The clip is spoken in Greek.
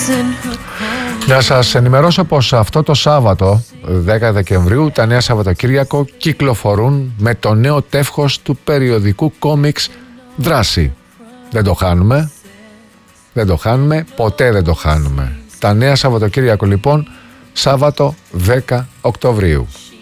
Να σας ενημερώσω πως αυτό το Σάββατο 10 Δεκεμβρίου τα Νέα Σαββατοκύριακο κυκλοφορούν με το νέο τεύχος του περιοδικού κόμιξ Δράση. Δεν το χάνουμε, ποτέ δεν το χάνουμε. Τα Νέα Σαββατοκύριακο λοιπόν, Σάββατο 10 Οκτωβρίου.